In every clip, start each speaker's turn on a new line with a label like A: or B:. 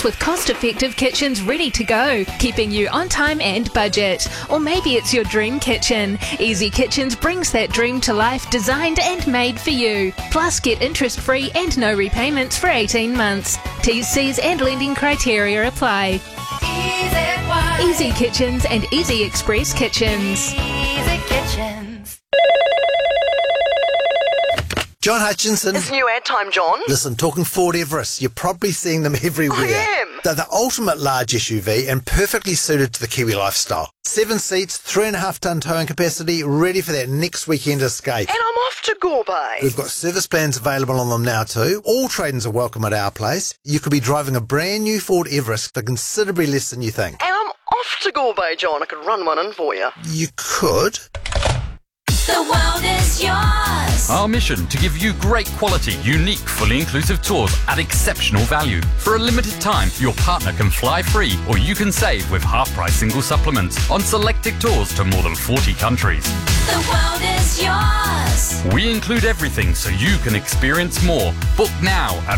A: house with cost-effective kitchens ready to go, keeping you on time and budget. Or maybe it's your dream kitchen. Easy Kitchens brings that dream to life, designed and made for you. Plus, get interest-free and no repayments for 18 months. T's, C's and lending criteria apply. Easy Kitchens and Easy Express Kitchens.
B: Easy Kitchens.
C: John Hutchinson.
D: It's new ad time, John.
C: Listen, talking Ford Everest, you're probably seeing them everywhere.
D: I am.
C: They're the ultimate large SUV and perfectly suited to the Kiwi lifestyle. 7 seats, 3.5 tonne towing capacity, ready for that next weekend escape.
D: And I'm off to Gorbay.
C: We've got service plans available on them now too. All trade-ins are welcome at our place. You could be driving a brand new Ford Everest for considerably less than you think.
D: And I'm off to Gorbay, John. I could run one in for you.
C: You could.
B: The world is yours.
E: Our mission to give you great quality, unique, fully inclusive tours at exceptional value. For a limited time, your partner can fly free or you can save with half-price single supplements on selected tours to more than 40 countries.
B: The world is yours.
E: We include everything so you can experience more. Book now at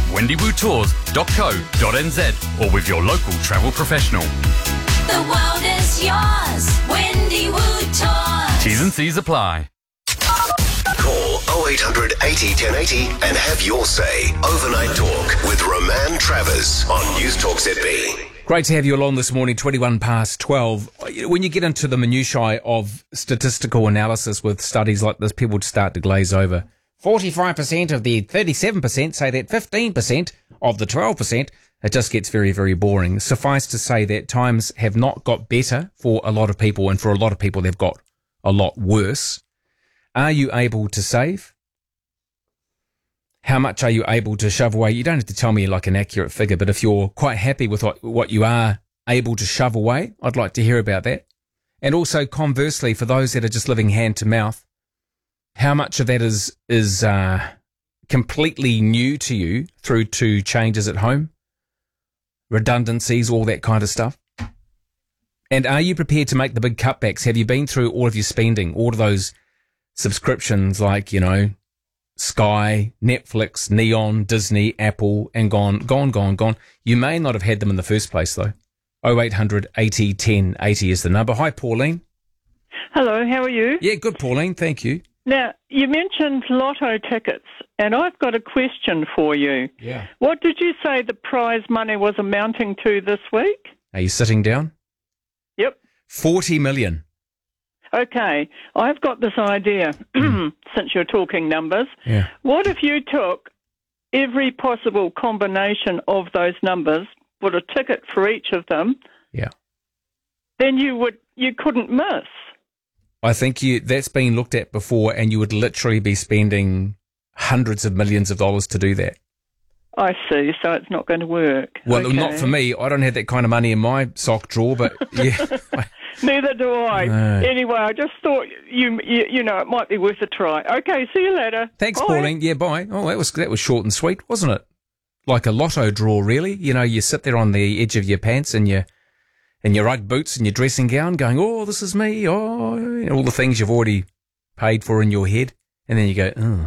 E: wendywoodtours.co.nz or with your local travel professional.
B: The world is yours. Wendy Wood Tours.
E: T's and C's apply.
F: Call 0800 80 1080 and have your say. Overnight Talk with Roman Travers on News Talk ZB.
G: Great to have you along this morning, 21 past 12. When you get into the minutiae of statistical analysis with studies like this, people start to glaze over. 45% of the 37% say that 15% of the 12%, it just gets very, very boring. Suffice to say that times have not got better for a lot of people, and for a lot of people they've got a lot worse. Are you able to save? How much are you able to shove away? You don't have to tell me like an accurate figure, but if you're quite happy with what you are able to shove away, I'd like to hear about that. And also, conversely, for those that are just living hand to mouth, how much of that is completely new to you through to changes at home, redundancies, all that kind of stuff? And are you prepared to make the big cutbacks? Have you been through all of your spending, all of those subscriptions like, Sky, Netflix, Neon, Disney, Apple, and gone. You may not have had them in the first place, though. 0800 80 10 80 is the number. Hi, Pauline.
H: Hello, how are you?
G: Yeah, good, Pauline. Thank you.
H: Now, you mentioned lotto tickets, and I've got a question for you.
G: Yeah.
H: What did you say the prize money was amounting to this week?
G: Are you sitting down?
H: Yep.
G: 40 million.
H: Okay, I've got this idea, since you're talking numbers.
G: Yeah.
H: What if you took every possible combination of those numbers, put a ticket for each of them?
G: Yeah.
H: Then you couldn't miss.
G: I think that's been looked at before, and you would literally be spending hundreds of millions of dollars to do that.
H: I see, so it's not going to work.
G: Well,
H: okay.
G: Not for me. I don't have that kind of money in my sock drawer, but yeah.
H: Neither do I.
G: No.
H: Anyway, I just thought it might be worth a try. Okay, see you later.
G: Thanks,
H: Bye.
G: Pauline. Yeah, bye. Oh, that was short and sweet, wasn't it? Like a lotto draw, really. You sit there on the edge of your pants and your Ugg boots and your dressing gown, going, "Oh, this is me." Oh, all the things you've already paid for in your head, and then you go, "Oh."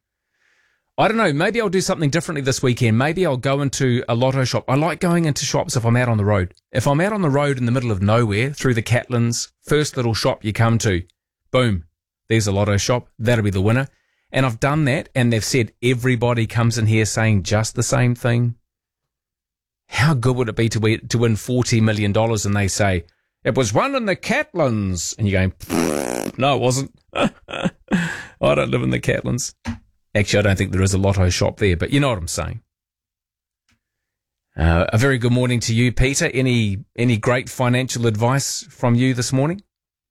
G: I don't know, maybe I'll do something differently this weekend. Maybe I'll go into a lotto shop. I like going into shops if I'm out on the road. If I'm out on the road in the middle of nowhere, through the Catlins, first little shop you come to, boom, there's a lotto shop. That'll be the winner. And I've done that, and they've said everybody comes in here saying just the same thing. How good would it be to win $40 million and they say, it was won in the Catlins? And you're going, no, it wasn't. I don't live in the Catlins. Actually, I don't think there is a lotto shop there, but you know what I'm saying. A very good morning to you, Peter. Any great financial advice from you this morning?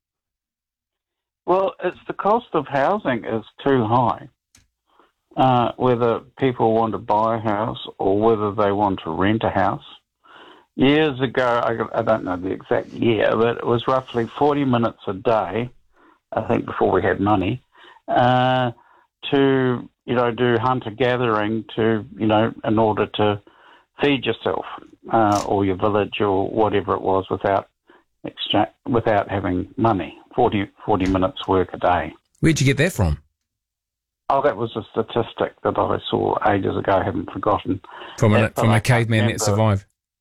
I: Well, it's the cost of housing is too high. Whether people want to buy a house or whether they want to rent a house. Years ago, I don't know the exact year, but it was roughly 40 minutes a day, I think before we had money, to do hunter-gathering in order to feed yourself or your village or whatever it was without having money. 40 minutes work a day.
G: Where'd you get that from?
I: Oh, that was a statistic that I saw ages ago. I haven't forgotten.
G: From a caveman that survived.